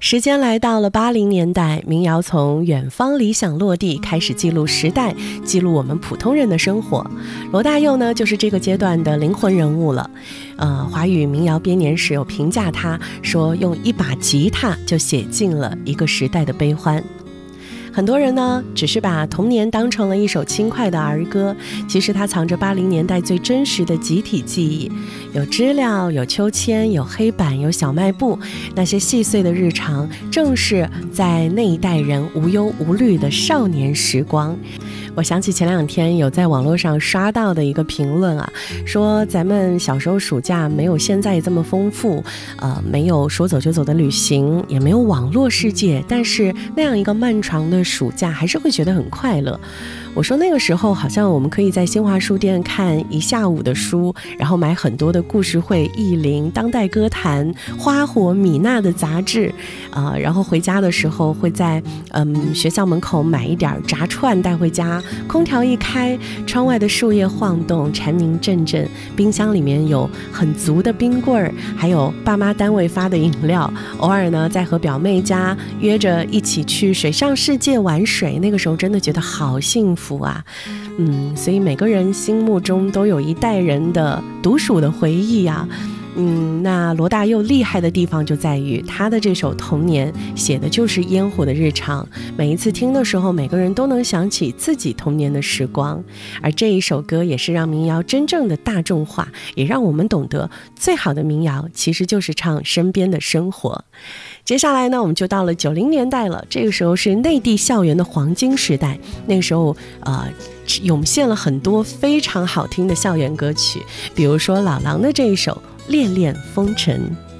时间来到了80年代，民谣从远方理想落地开始记录时代，记录我们普通人的生活。罗大佑呢，就是这个阶段的灵魂人物了。华语民谣编年史有评价他说，用一把吉他就写尽了一个时代的悲欢。很多人呢，只是把童年当成了一首轻快的儿歌，其实它藏着80年代最真实的集体记忆，有知了，有秋千，有黑板，有小卖部，那些细碎的日常，正是在那一代人无忧无虑的少年时光。我想起前2天有在网络上刷到的一个评论啊，说咱们小时候暑假没有现在这么丰富，没有说走就走的旅行，也没有网络世界，但是那样一个漫长的暑假还是会觉得很快乐。我说那个时候好像我们可以在新华书店看一下午的书，然后买很多的故事会、意林、当代歌坛、花火、米娜的杂志，然后回家的时候会在学校门口买一点炸串带回家，空调一开，窗外的树叶晃动，蝉鸣阵阵，冰箱里面有很足的冰棍儿，还有爸妈单位发的饮料，偶尔呢在和表妹家约着一起去水上世界玩水，那个时候真的觉得好幸福啊。所以每个人心目中都有一代人的独属的回忆啊。那罗大佑厉害的地方就在于他的这首《童年》写的就是烟火的日常，每一次听的时候，每个人都能想起自己童年的时光。而这一首歌也是让民谣真正的大众化，也让我们懂得最好的民谣其实就是唱身边的生活。接下来呢，我们就到了90年代了，这个时候是内地校园的黄金时代，那个时候涌现了很多非常好听的校园歌曲，比如说老狼的这一首《恋恋风尘》。